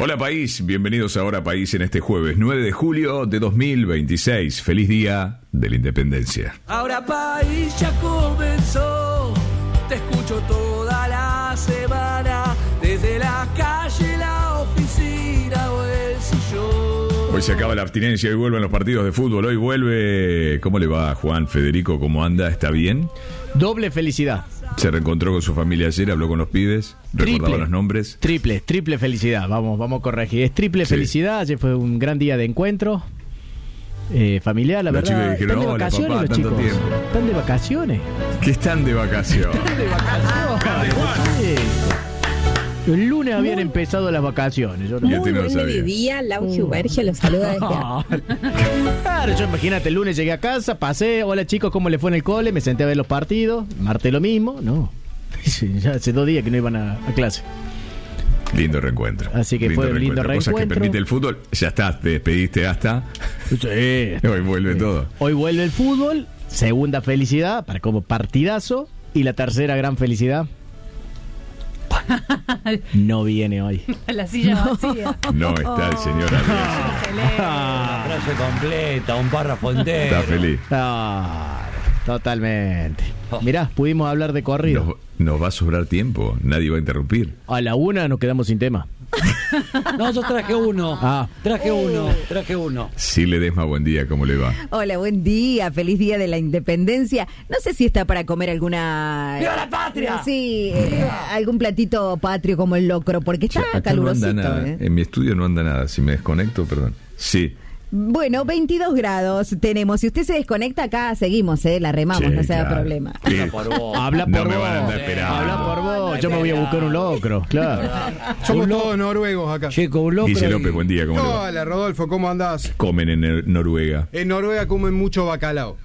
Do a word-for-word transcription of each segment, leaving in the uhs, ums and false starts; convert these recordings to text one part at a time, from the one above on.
Hola país, bienvenidos a Hora País en este jueves nueve de julio de dos mil veintiséis. Feliz día de la independencia. Ahora País ya comenzó, te escucho toda la semana, desde la calle, la oficina o el sillón. Hoy se acaba la abstinencia y vuelven los partidos de fútbol. Hoy vuelve... ¿Cómo le va, Juan? Federico, ¿cómo anda? ¿Está bien? Doble felicidad. Se reencontró con su familia ayer, habló con los pibes, recordaba Triple, los nombres. Triple, triple felicidad. Vamos, vamos a corregir. Es triple Sí. felicidad. Ayer fue un gran día de encuentro eh, familiar, la Los verdad. chicos dijeron, ¿Están de "Hola, vacaciones papá, los tanto chicos? tiempo". ¿Están de vacaciones? Que están de vacaciones. ¿Están de vacaciones? Sí. El lunes habían empezado las vacaciones. Yo no- Y este Muy no lo buen sabía. mediodía, Lau Giubergia los saluda desde acá. Claro, yo imagínate, el lunes llegué a casa, pasé, hola chicos, ¿cómo les fue en el cole? Me senté a ver los partidos, martes lo mismo, no. Sí, ya hace dos días que no iban a, a clase. Lindo reencuentro. Así que fue un lindo Cosas que reencuentro. permite el fútbol. Ya está, te despediste hasta... Sí. Hoy vuelve todo. Hoy vuelve el fútbol, segunda felicidad, para como partidazo, y la tercera gran felicidad. No viene hoy. La silla vacía. No está el señor Arias. Excelente. Ah, Frase completa, un párrafo entero. Está feliz. ah, totalmente. Mirá, pudimos hablar de corrido. Nos, nos va a sobrar tiempo. Nadie va a interrumpir. A la una nos quedamos sin tema. No, yo traje uno. Ah. Traje uno, traje uno. Sí, Ledesma, buen día, ¿cómo le va? Hola, buen día, feliz día de la independencia. No sé si está para comer alguna... ¡Viva la patria! Sí, eh, algún platito patrio como el locro, porque está Che, acá no calurosito. anda nada. ¿eh? En mi estudio no anda nada. Si me desconecto, perdón. Sí. Bueno, veintidós grados tenemos. Si usted se desconecta, acá seguimos, ¿eh? La remamos, Sí, no se haga claro. problema. Sí. Habla por vos. Habla No por me vos. van a andar esperando. Habla por vos. Yo me voy a buscar un locro, claro. Somos todos noruegos acá. Chico, un locro. Dice y- López, buen día, ¿cómo le va? Hola, Rodolfo, ¿cómo andás? Comen en Nor- Noruega. En Noruega comen mucho bacalao.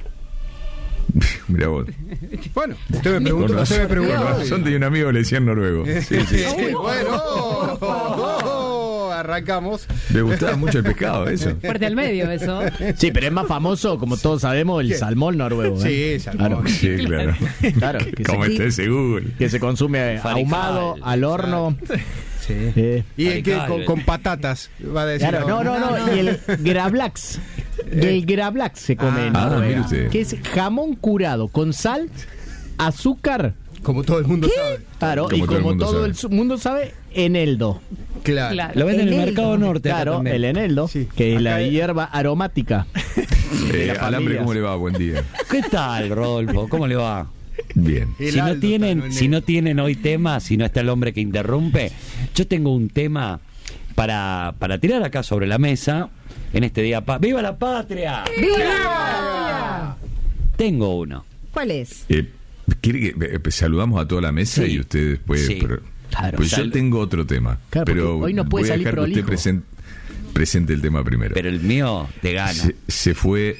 Mira vos. Bueno, usted me preguntó, Con usted me razón, preguntó. con razón tenía un amigo que le decían noruego. Sí, sí. Bueno, oh, oh, oh, arrancamos. Le gustaba mucho el pescado, eso. Fuerte al medio eso. Sí, pero es más famoso, como todos sabemos, el ¿Qué? salmón noruego. ¿eh? Sí, salmón. Claro, Sí, claro. claro, que, ¿Cómo se, está ese Google? que se consume Farical. ahumado, al horno. Sí. Eh, Y el que Radical. con, con patatas, va a decir. Claro, no, no, no. Y el gravlax. Y el gravlax se come en Ah, Noruega, mire usted. que es jamón curado con sal, azúcar, Como todo el mundo sabe. claro, Como y todo el como mundo todo sabe. el su- mundo sabe, eneldo. Claro. Claro. Lo venden en el Eneldo. mercado norte. acá Claro, también. el eneldo, Sí. que es Acá la es- hierba aromática. Eh, las Alambre, familias. ¿cómo le va? Buen día. ¿Qué tal, Rodolfo? ¿Cómo le va? Bien. El Si no Aldo tienen, está, no si no tienen hoy tema, si no está el hombre que interrumpe, yo tengo un tema para, para tirar acá sobre la mesa en este día. Pa- ¡Viva la patria! ¡Viva! Tengo uno. ¿Cuál es? Eh, ¿Quiere que eh, saludamos a toda la mesa Sí. y usted después? Sí. pero- Claro. pues yo Sal- tengo otro tema. Claro, pero porque hoy no puede voy a salir dejar que usted prolijo. presen- presente el tema primero. Pero el mío te gana. Se, se fue.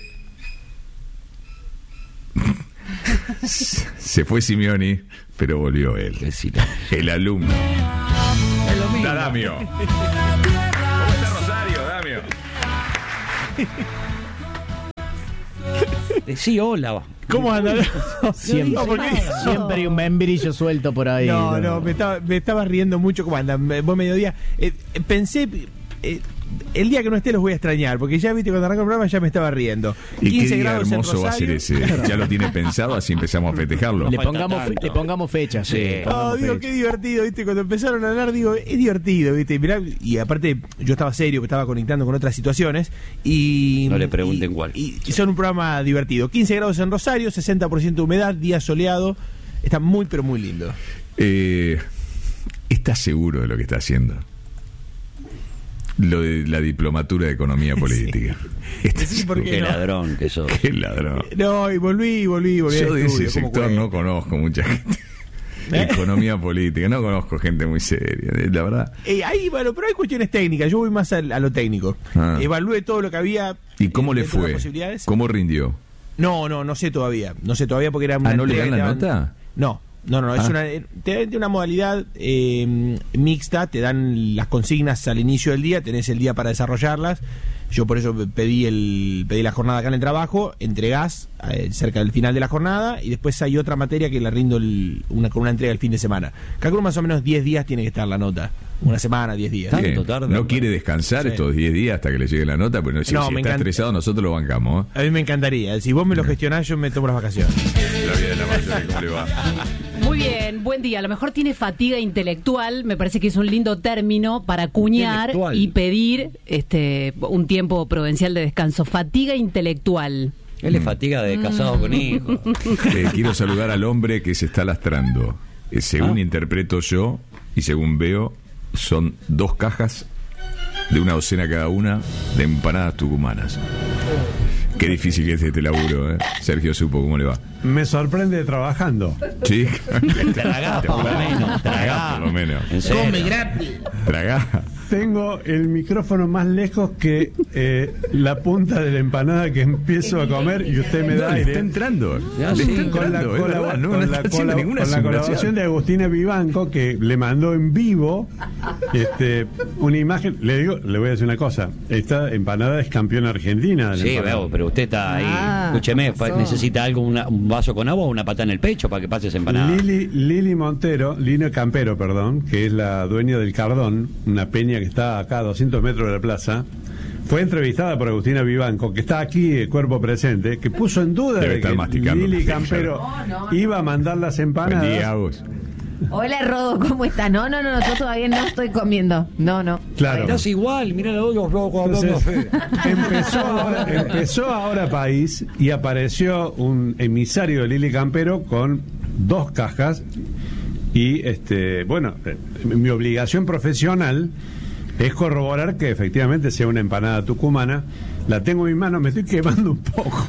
se fue Simeoni, pero volvió él. Decilo. El alumno. Es lo mismo. Da Damio. ¿Cómo está Rosario, Damio? Decí hola. ¿Cómo anda? Siempre, No, porque- siempre hay un membrillo suelto por ahí. No, no, me estaba, me estaba riendo mucho. ¿Cómo andan? Me- Buen mediodía. Eh, eh, pensé, eh, el día que no esté los voy a extrañar, porque ya viste cuando arrancó el programa ya me estaba riendo. ¿Y qué quince día grados en hermoso va a ser Rosario. ese? ¿Ya lo tiene pensado? Así empezamos a festejarlo. Le falta pongamos, fe- tanto. le pongamos fecha. Sí. le No, pongamos digo, fecha. qué divertido, ¿viste? Cuando empezaron a hablar, digo, es divertido, ¿viste? Mirá, y aparte, yo estaba serio, me estaba conectando con otras situaciones. Y. No le pregunten y- cuál. Y, y son un programa divertido. quince grados en Rosario, sesenta por ciento de humedad, día soleado. Está muy, pero muy lindo. Eh, ¿Está seguro de lo que está haciendo? Lo de la diplomatura de economía política. ¿Está Sí, ¿por seguro? Qué no? ladrón que sos. Qué ladrón. No, y volví, volví, volví. Yo al de ese estudio, ¿cómo sector cuesta? no conozco mucha gente. ¿Eh? Economía política, no conozco gente muy seria, eh, la verdad. Eh, ahí, bueno, pero hay cuestiones técnicas. Yo voy más a, a lo técnico. Ah. Evalué todo lo que había. ¿Y cómo eh, le dentro de fue? las posibilidades. ¿Cómo rindió? No, no, no sé todavía. No sé todavía porque era una Ah, ¿no le entrega dan la que te nota? No, no, no. Es Ah. una, te dan una modalidad eh, mixta. Te dan las consignas al inicio del día. Tenés el día para desarrollarlas. Yo por eso pedí el pedí la jornada acá en el trabajo, entregás eh, cerca del final de la jornada y después hay otra materia que la rindo el- una, con una entrega el fin de semana. Calculo más o menos diez días tiene que estar la nota. una semana, diez días. Tanto ¿Qué? tarda. No quiere descansar Sí. estos diez días hasta que le llegue la nota, pero si, No, si me está encanta. estresado nosotros lo bancamos. ¿eh? A mí me encantaría. Si vos me lo gestionás, yo me tomo las vacaciones. La vida de la Marjorie, ¿cómo le va? Muy bien, buen día. A lo mejor tiene fatiga intelectual, me parece que es un lindo término para acuñar Intelectual. y pedir este un tiempo prudencial de descanso. Fatiga intelectual. Él es fatiga de casado con hijos. Eh, quiero saludar al hombre que se está lastrando. Eh, según Ah. interpreto yo y según veo, son dos cajas de una docena cada una de empanadas tucumanas. Qué difícil que es este laburo, ¿eh? Sergio Supo, ¿cómo le va? Me sorprende trabajando. Sí. Tragá, por lo menos. Tragá. Por lo menos. En serio. Tragá. Tengo el micrófono más lejos que eh, la punta de la empanada que empiezo a comer y usted me No, da le aire. está entrando. Ya, Le sí, está Con la, entrando, es colabo- verdad, no, con no la está haciendo colabo- ninguna con la simulación. colaboración de Agustina Vivanco, que le mandó en vivo este, una imagen. Le digo, le voy a decir una cosa. Esta empanada es campeona argentina. de la Sí, empanada. veo, pero usted está ahí. Ah, Escúcheme, fa- pasó. necesita algo, una- un vaso con agua o una patada en el pecho para que pase esa empanada. Lili, Lili Montero, Lino Campero, perdón, que es la dueña del Cardón, una peña que está acá a doscientos metros de la plaza, fue entrevistada por Agustina Vivanco, que está aquí, eh, cuerpo presente, que puso en duda Debe de estar que masticando. Lili Campero iba a mandar las Buen empanadas. día, Agus. Hola Rodo, ¿cómo estás? No, no, no, yo todavía no estoy comiendo. No, no. Claro. Estás igual, mira los dos locos hablando Entonces, fe. empezó, ahora, empezó ahora País y apareció un emisario de Lili Campero con dos cajas y este bueno, eh, mi obligación profesional es corroborar que efectivamente sea una empanada tucumana. La tengo en mi mano, me estoy quemando un poco.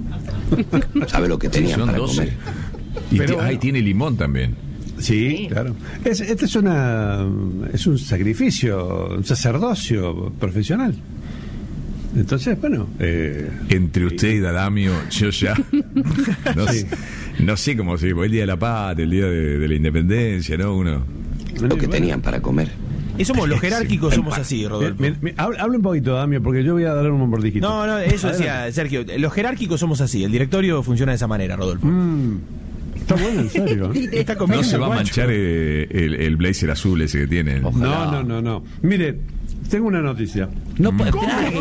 ¿Sabe lo que Sí, tenían son para doce. comer? Y Pero ti- bueno. ahí tiene limón también. Sí, claro. Es, este es una es un sacrificio, un sacerdocio profesional. Entonces, bueno, eh, Entre usted y Adamio, yo ya. No, sé, no sé cómo se. El día de la patria, el día de, de la independencia, ¿no? Uno. Lo que tenían para comer. Y somos los jerárquicos, somos así, Me- Rodolfo. me- me- habla habla un poquito, Damio, porque yo voy a darle un mordijito. No, no, eso Adelante. decía Sergio. Los jerárquicos somos así. El directorio funciona de esa manera, Rodolfo. Mm, está bueno, en serio. Está No comiendo, se va a guacho. manchar eh, el, el blazer azul ese que tiene. No, no, no, no. Mire, tengo una noticia. No puede trague.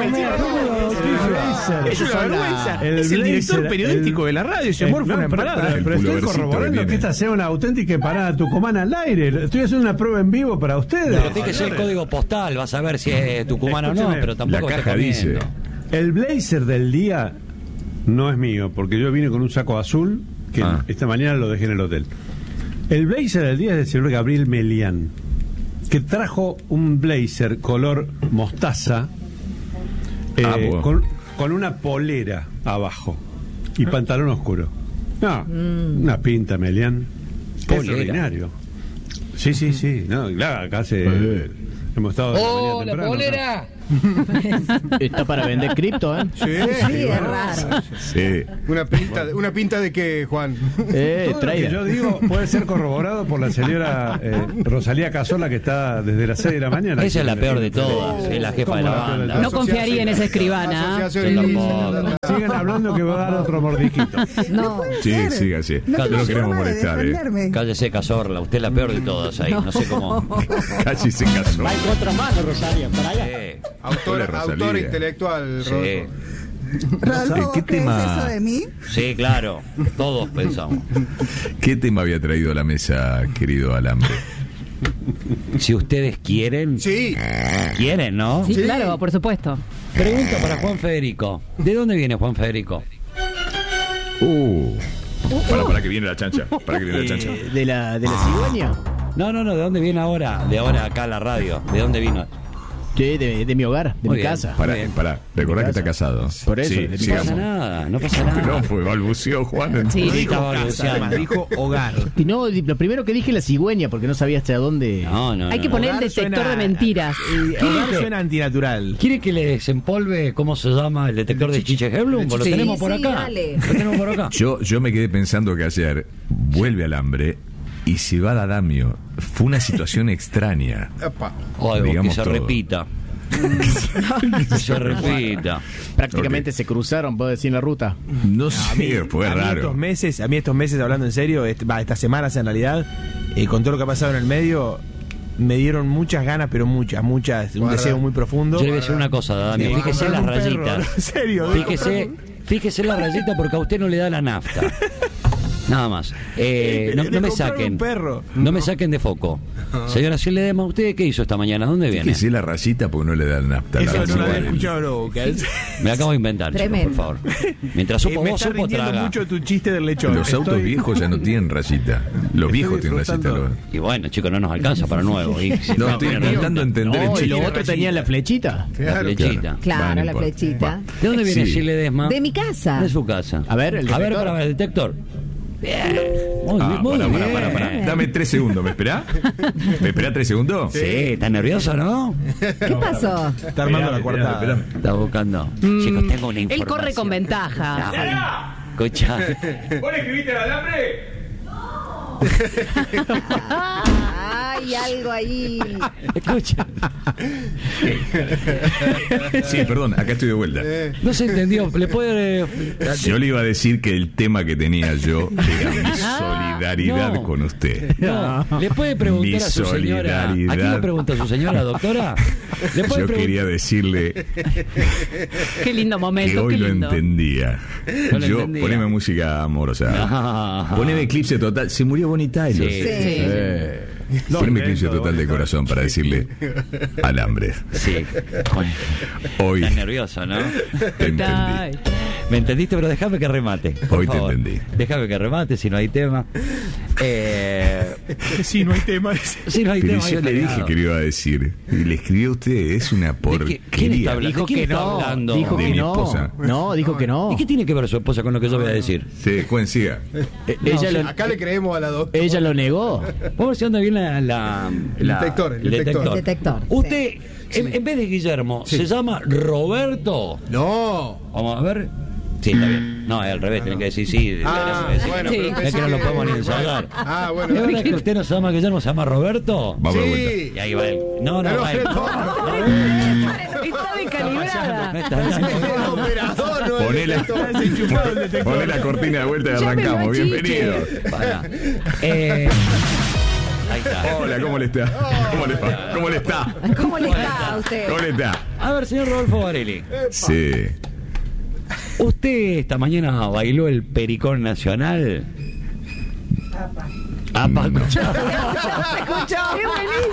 Es una vergüenza. El es el director blazer, periodístico el- de la radio. Se morfa Eh, no, una pero- empanada. pero- El pero estoy pulovercito que corroborando que, tiene. esta sea una auténtica empanada tucumana al aire. Estoy haciendo una prueba en vivo para ustedes. Pero fíjese el código postal, vas a ver si es tucumano o no, Escúcheme, pero tampoco la está caja dice. comiendo. El blazer del día no es mío, porque yo vine con un saco azul que Ah. esta mañana lo dejé en el hotel. El blazer del día es del señor Gabriel Melián, que trajo un blazer color mostaza eh, Ah, bueno. con, con una polera abajo y pantalón oscuro. No, una pinta, Melián. Polera. Extraordinario. Sí, sí, sí. No, claro, acá se, Eh. hemos estado de la mañana ¡Oh, la temprano, polera! Está para vender cripto, ¿eh? Sí, Sí, es raro. Sí. Una pinta, de- una pinta de qué, Juan. Eh, Todo lo que traída. yo digo puede ser corroborado por la señora eh, Rosalía Casola, que está desde las seis de la mañana. Esa es la peor de todas, es la jefa de la ¿Cómo la peor de banda. todas? No confiaría en esa escribana. Asociación Yo Lili. tampoco. Sigan hablando que va a dar otro mordijito. No. Sí, sí, sí. No No, tengo queremos forma de molestar, ¿eh? defenderme. Cállese, Cazorla, usted es la peor de todas ahí, no sé cómo. Casi se casó. otra mano, Rosario, para allá. Sí, Autora, Hola, Rosalía. autora intelectual, sí, Rodolfo. Rodolfo, ¿Qué ¿vos crees tema? eso de mí? sí, claro, todos pensamos. ¿Qué tema había traído a la mesa, querido Alambre? Si ustedes quieren, Sí, quieren, ¿no? Sí, claro, por supuesto. Pregunta para Juan Federico. ¿De dónde viene Juan Federico? Uh. Para, para que viene la chancha. Para que viene la chancha. Eh, ¿De la, de la cigüeña? No, no, no, ¿de dónde viene ahora? De ahora acá a la radio. ¿De dónde vino? Sí, de, de mi hogar, de Muy mi bien. casa. Para, para. Recordá que casa. está casado. Por eso, Sí, de mi No sigamos. pasa nada, no pasa nada. No, fue balbuceó Juan. Sí. No dijo Estaba casa, balbuceando. además, dijo hogar. Y no, lo primero que dije la cigüeña, porque no sabía hasta dónde. No, no, Hay no, que no. poner el Hogar detector suena- de mentiras. Eh, hogar suena antinatural. ¿Quiere que le desempolve cómo se llama el detector de Chiche Heblum? Lo Sí. tenemos por Sí, acá. dale. Lo tenemos por acá. Yo, yo me quedé pensando que ayer vuelve Alambre y se va a Adamio. Fue una situación extraña. Epa. Ay, que Digamos se todo. repita. Que se repita. Prácticamente Ok. se cruzaron, puedo decir, en la ruta. No A mí, sé, fue a mí raro. estos meses, a mí estos meses, hablando en serio, est- va, estas semanas en realidad, eh, con todo lo que ha pasado en el medio, me dieron muchas ganas, pero muchas, muchas, un Guarda. deseo muy profundo. Yo le voy a decir una cosa, Damián. Sí. Fíjese en las Comprar un perro, rayitas. en serio. Fíjese, fíjese en las rayitas porque a usted no le da la nafta. Nada más. Eh, no, Le no me compraron saquen. un perro. No me saquen de foco. Señora Ciel Ledesma, ¿usted qué hizo esta mañana? ¿Dónde viene? Que sí la rayita porque no le dan nafta. la Eso no lo rayita había del- escuchado nunca. Me acabo de inventar, chicos, por Tremendo. favor. Mientras Eh, supo me vos, está supo rindiendo traga. mucho tu chiste del lechón. Los autos Estoy- viejos ya no tienen rayita. Los viejos tienen rayita. disfrutando. los- Y bueno, chicos, no nos alcanza para nuevo. Y, si No, no, estoy tiene intentando entender el No, y chiste. los otros rayita. tenían la flechita. la flechita. Claro, Va, no la importa. flechita. Va. ¿De dónde viene Sí. Ciel Ledesma? De mi casa. De su casa. A ver, el A ver, detector. para ver, el detector. Bien. Muy, Ah, bien, muy pará, pará, bien. pará, pará. Dame tres segundos, ¿me esperá? ¿Me esperá tres segundos? Sí, ¿estás nervioso, no? ¿Qué pasó? Está armando la Esperá, cuartada. esperá. Está buscando. Chicos, tengo una información. Él corre con ventaja. Escucha. ¿Vos le escribiste el alambre? Hay algo ahí. Escucha. Sí, perdón, acá estoy de vuelta. No se entendió. ¿Le puede.? Yo le iba a decir que el tema que tenía yo era mi solidaridad no. con usted. No, ¿le puede preguntar Mi a su señora? ¿A quién solidaridad. le pregunta a su señora, doctora? ¿Le puede Yo pregun- quería decirle Qué lindo que momento, hoy qué lo lindo. entendía. No lo Yo, entendía. poneme música amorosa. Ah. Poneme Eclipse Total. Se murió Bonnie Tyler. Sí. Sí. Eh, Poneme Eclipse Total de corazón para decirle alambre. Sí. Hoy Estás nervioso, ¿no? te entendí. Ay. Me entendiste, pero déjame que remate. por Hoy te favor. entendí. Déjame que remate si no hay tema. Eh, Sí, no hay tema. si no hay Pero tema. yo hay le dije feriado. que lo iba a decir. Y le escribió a usted. Es una ¿De qué- ¿Quién está porquería. hablando? Dijo ¿De quién que está no. hablando? Dijo De que mi no. esposa. No, dijo que no. ¿Y qué tiene que ver su esposa con lo que yo voy a decir? Sí, Juan, siga. Eh, ella, lo, Acá le creemos a la doctora. ella lo negó. Vamos a ver si anda bien la, la- El la- detector, el detector. El detector, sí. Usted, en, en vez de Guillermo, se llama Roberto. No. Vamos a ver. Sí, está bien. No, es al revés, tienen que decir sí. Ah, tienen que decir- bueno, Sí. pero Es pensé que no lo podemos ni ensayar. Ah, ¿Es bueno. verdad que usted no se llama Guillermo, se llama Roberto? Vamos de vuelta. Sí. Y ahí va él. No, no, No, va él. no. Está descalibrada. No está El hablando. operador, no Poné la, el poné la cortina de vuelta y Ya me arrancamos. lo chiche. Bienvenido. Para. Eh, ahí está. Hola, ¿cómo le está? ¿Cómo le va? ¿Cómo le está? ¿Cómo le está a usted? ¿Cómo le está? A ver, señor Rodolfo Varelli. Sí. ¿Usted esta mañana bailó el Pericón Nacional? Apa, No. escuchá. ¡Qué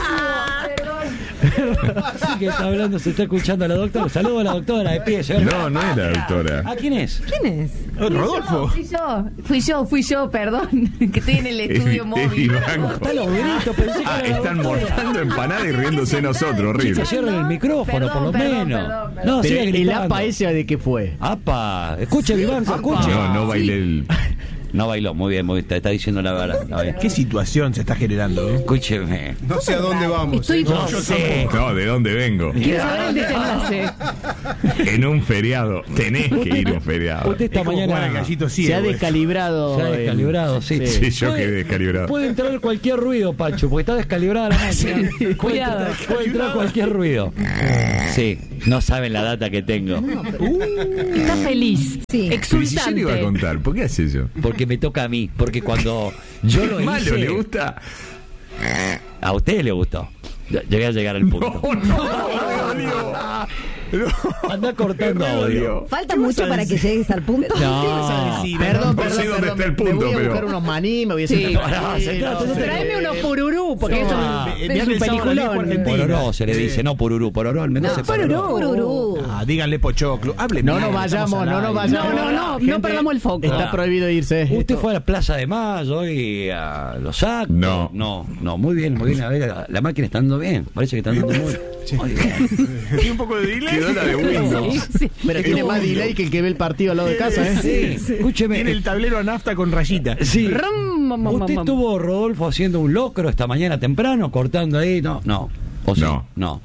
Sí que está hablando, se está escuchando a la doctora. Saludo a la doctora de pie. señor. No, no era doctora. ¿A quién es? ¿Quién es? Rodolfo. Fui yo, fui yo, fui yo, perdón, que estoy en el estudio Es móvil. Iván. Está los gritos, pensé que Ah, era la están doctora. morfando empanada y riéndose de nosotros, horrible. Chicos, cierren el micrófono, Perdón, por lo perdón, menos. perdón, perdón. No, Pero siga el gritando. apa ese de qué fue. Apa, escuche, Vivanco, escuche. No, no bailé el. No bailó, muy bien, muy bien, está, está diciendo la verdad. Está bien. ¿Qué situación se está generando? eh? Escúcheme. No sé a dónde vamos. Estoy- ¿eh? No sé. No, ¿de dónde vengo? Quiero saber el desenlace. En un feriado. Tenés que ir a un feriado. Usted esta Es como jugar al mañana gallito Se ha ciego. descalibrado. se ha el- descalibrado, sí. Sí, yo Puede- quedé descalibrado. Puede entrar cualquier ruido, Pacho, porque está descalibrada la máquina. Puede Cuidado. entrar- Puede entrar cualquier ruido. Sí, no saben la data que tengo. Está feliz. Sí. Pero si yo le iba a Exultante. contar, ¿por qué hace eso? Porque me toca a mí. Porque cuando yo lo Malo, hice, ¿le gusta? a usted le gustó. Ya- Llegué a llegar al punto. No, no, odio. Anda cortando audio. ¿Falta mucho para que llegues al punto? No, decir? perdón, No sé perdón, dónde perdón, está el me punto, voy a pero- buscar unos maní, me voy a Sí. sentar. Pará, Sí, sentate, no, sentate. Tráeme unos pururú, porque eso Ah. es Viaje un el sábado a la peliculón. Argentina. Pororó se le dice, no pururú. Pororó, el Mendoza. No, Pororó. Pororó. Ah, díganle pochoclo. Hablen No bien, nos estamos vayamos, al no nos aire. vayamos. No, no, no, Gente, no perdamos el foco. Está Ah. prohibido irse. ¿Usted fue a la Plaza de Mayo y a los actos? No. No, no, muy bien, muy bien. A ver, la máquina está andando bien. Parece que está andando muy, muy bien. Tiene un poco de delay. Quedó la de Windows. Sí, sí. Pero tiene más delay que el que ve el partido al lado de casa, ¿eh? Sí, escúcheme. Tiene el tablero a nafta con rayita. Sí. Rum, mam, mam, ¿Usted mam. estuvo, Rodolfo, haciendo un locro esta mañana temprano, cortando ahí? No, no. ¿O sí? No. No.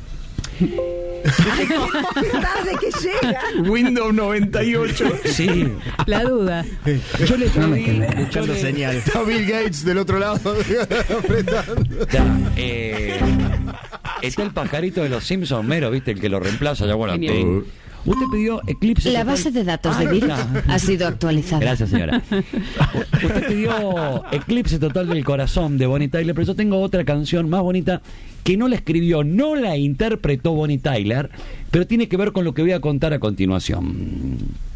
Tarde que llega. Windows noventa y ocho. Sí. La duda. Yo le pedí... yo Buscando le- señal. Está Bill Gates del otro lado apretando. Ya, eh, está el pajarito de los Simpsons, Mero, ¿viste? El que lo reemplaza. Ya, bueno, Genial. eh, Usted pidió Eclipse La Total- base de datos Ah, de Virus está. ha sido actualizada. Gracias, señora. Usted pidió Eclipse Total del Corazón de Bonnie Tyler, pero yo tengo otra canción más bonita que no la escribió, no la interpretó Bonnie Tyler, pero tiene que ver con lo que voy a contar a continuación.